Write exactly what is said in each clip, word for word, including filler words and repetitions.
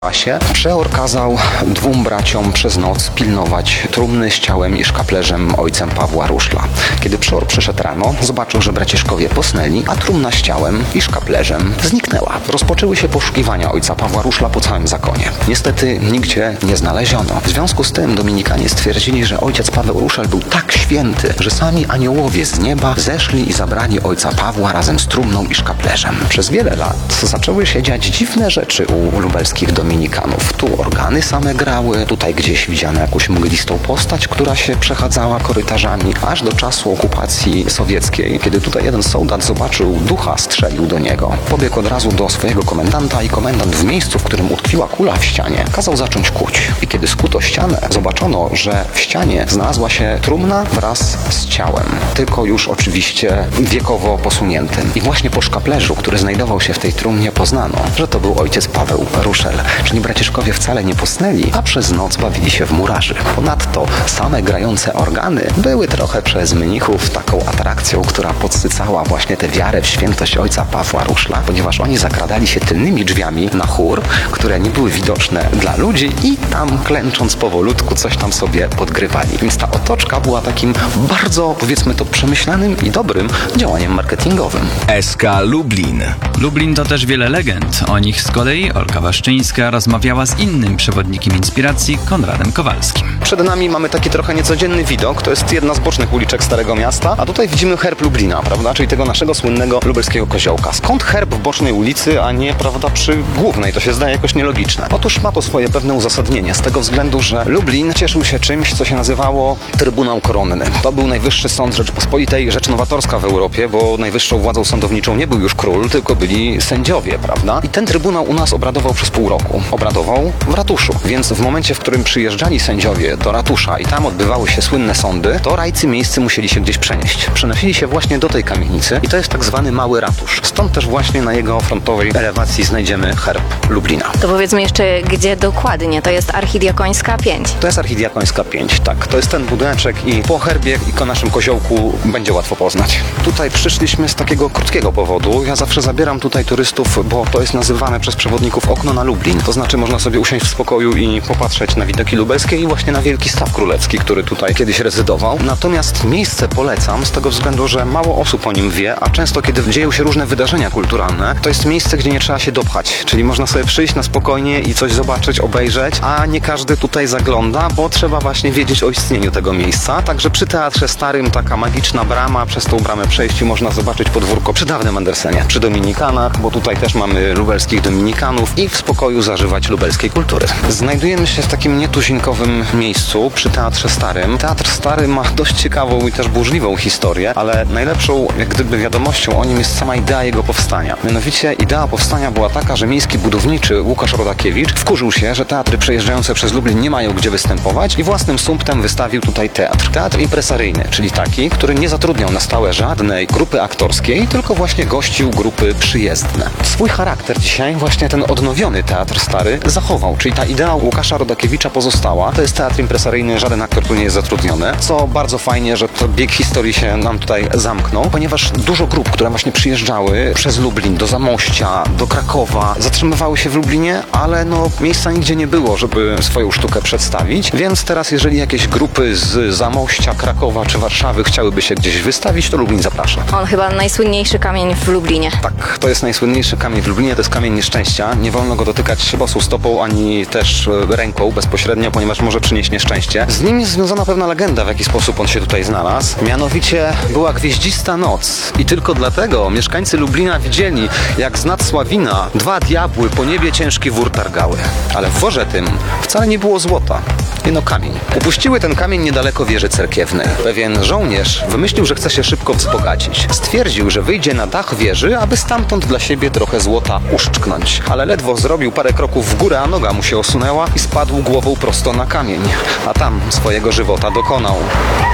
Się. Przeor kazał dwóm braciom przez noc pilnować trumny z ciałem i szkaplerzem ojcem Pawła Ruszla. Kiedy przeor przyszedł rano, zobaczył, że braciszkowie posnęli, a trumna z ciałem i szkaplerzem zniknęła. Rozpoczęły się poszukiwania ojca Pawła Ruszla po całym zakonie. Niestety nigdzie nie znaleziono. W związku z tym dominikanie stwierdzili, że ojciec Paweł Ruszel był tak święty, że sami aniołowie z nieba zeszli i zabrali ojca Pawła razem z trumną i szkaplerzem. Przez wiele lat zaczęły się dziać dziwne rzeczy u lubelskich dominikanów. Dominikanów. Tu organy same grały, tutaj gdzieś widziano jakąś mglistą postać, która się przechadzała korytarzami, aż do czasu okupacji sowieckiej, kiedy tutaj jeden soldat zobaczył ducha, strzelił do niego. Pobiegł od razu do swojego komendanta i komendant w miejscu, w którym utkwiła kula w ścianie, kazał zacząć kuć. I kiedy skuto ścianę, zobaczono, że w ścianie znalazła się trumna wraz z ciałem, tylko już oczywiście wiekowo posuniętym. I właśnie po szkaplerzu, który znajdował się w tej trumnie, poznano, że to był ojciec Paweł Ruszel. Czyli braciszkowie wcale nie posnęli, a przez noc bawili się w murarzy. Ponadto same grające organy były trochę przez mnichów taką atrakcją, która podsycała właśnie tę wiarę w świętość ojca Pawła Ruszla, ponieważ oni zakradali się tylnymi drzwiami na chór, które nie były widoczne dla ludzi i tam klęcząc powolutku coś tam sobie podgrywali. Więc ta otoczka była takim bardzo, powiedzmy to, przemyślanym i dobrym działaniem marketingowym. S K Lublin. Lublin to też wiele legend. O nich z kolei Olka Waszczyńska rozmawiała z innym przewodnikiem inspiracji, Konradem Kowalskim. Przed nami mamy taki trochę niecodzienny widok. To jest jedna z bocznych uliczek Starego Miasta, a tutaj widzimy herb Lublina, prawda? Czyli tego naszego słynnego lubelskiego koziołka. Skąd herb w bocznej ulicy, a nie, prawda, przy głównej? To się zdaje jakoś nielogiczne. Otóż ma to swoje pewne uzasadnienie z tego względu, że Lublin cieszył się czymś, co się nazywało Trybunał Koronny. To był najwyższy sąd Rzeczypospolitej, rzecz nowatorska w Europie, bo najwyższą władzą sądowniczą nie był już król, tylko byli sędziowie, prawda? I ten trybunał u nas obradował przez pół roku. Obradował w ratuszu, więc w momencie, w którym przyjeżdżali sędziowie do ratusza i tam odbywały się słynne sądy, to rajcy miejscy musieli się gdzieś przenieść. Przenosili się właśnie do tej kamienicy i to jest tak zwany Mały Ratusz. Stąd też właśnie na jego frontowej elewacji znajdziemy herb Lublina. To powiedzmy jeszcze, gdzie dokładnie? To jest Archidiakońska pięć. To jest Archidiakońska pięć, tak. To jest ten budyneczek i po herbie i po naszym koziołku będzie łatwo poznać. Tutaj przyszliśmy z takiego krótkiego powodu. Ja zawsze zabieram tutaj turystów, bo to jest nazywane przez przewodników okno na Lublin. To znaczy można sobie usiąść w spokoju i popatrzeć na widoki lubelskie i właśnie na Wielki Staw Królewski, który tutaj kiedyś rezydował. Natomiast miejsce polecam z tego względu, że mało osób o nim wie, a często kiedy dzieją się różne wydarzenia kulturalne, to jest miejsce, gdzie nie trzeba się dopchać. Czyli można sobie przyjść na spokojnie i coś zobaczyć, obejrzeć, a nie każdy tutaj zagląda, bo trzeba właśnie wiedzieć o istnieniu tego miejsca. Także przy Teatrze Starym taka magiczna brama, przez tą bramę przejść i można zobaczyć podwórko przy dawnym Andersenie, przy Dominikanach, bo tutaj też mamy lubelskich dominikanów i w spokoju zażywać lubelskiej kultury. Znajdujemy się w takim nietuzinkowym miejscu przy Teatrze Starym. Teatr Stary ma dość ciekawą i też burzliwą historię, ale najlepszą jak gdyby wiadomością o nim jest sama idea jego powstania. Mianowicie idea powstania była taka, że miejski budowniczy Łukasz Rodakiewicz wkurzył się, że teatry przejeżdżające przez Lublin nie mają gdzie występować i własnym sumptem wystawił tutaj teatr. Teatr impresaryjny, czyli taki, który nie zatrudniał na stałe żadnej grupy aktorskiej, tylko właśnie gościł grupy przyjezdne. Swój charakter dzisiaj właśnie ten odnowiony Teatr Stary zachował, czyli ta idea Łukasza Rodakiewicza pozostała. To jest teatr impresaryjny, żaden aktor tu nie jest zatrudniony, co bardzo fajnie, że to bieg historii się nam tutaj zamknął, ponieważ dużo grup, które właśnie przyjeżdżały przez Lublin do Zamościa, do Krakowa, zatrzymywały się w Lublinie, ale no miejsca nigdzie nie było, żeby swoją sztukę przedstawić, więc teraz jeżeli jakieś grupy z Zamościa, Krakowa czy Warszawy chciałyby się gdzieś wystawić, to Lublin zaprasza. On chyba najsłynniejszy kamień w Lublinie. Tak, to jest najsłynniejszy kamień w Lublinie, to jest kamień nieszczęścia. Nie wolno go dotykać bosą stopą, ani też ręką bezpośrednio, ponieważ może przynieść nieszczęście. Z nim jest związana pewna legenda, w jaki sposób on się tutaj znalazł. Mianowicie była gwieździsta noc i tylko dlatego mieszkańcy Lublina widzieli, jak z nad Sławina dwa diabły po niebie ciężki wór targały. Ale w worze tym wcale nie było złota. Jeno kamień. Upuściły ten kamień niedaleko wieży cerkiewnej. Pewien żołnierz wymyślił, że chce się szybko wzbogacić. Stwierdził, że wyjdzie na dach wieży, aby stamtąd dla siebie trochę złota uszczknąć. Ale ledwo zrobił parę kroków w górę, a noga mu się osunęła i spadł głową prosto na kamień. A tam swojego żywota dokonał.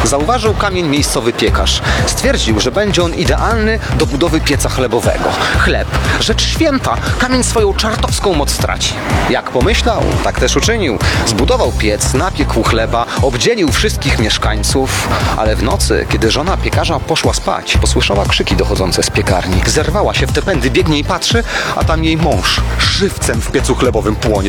Zauważył kamień miejscowy piekarz. Stwierdził, że będzie on idealny do budowy pieca chlebowego. Chleb, rzecz święta, kamień swoją czartowską moc straci. Jak pomyślał, tak też uczynił. Zbudował piec, napiekł chleba, obdzielił wszystkich mieszkańców, ale w nocy, kiedy żona piekarza poszła spać, posłyszała krzyki dochodzące z piekarni. Zerwała się w te pędy, biegnie i patrzy, a tam jej mąż żywcem w piecu chlebowym płonie.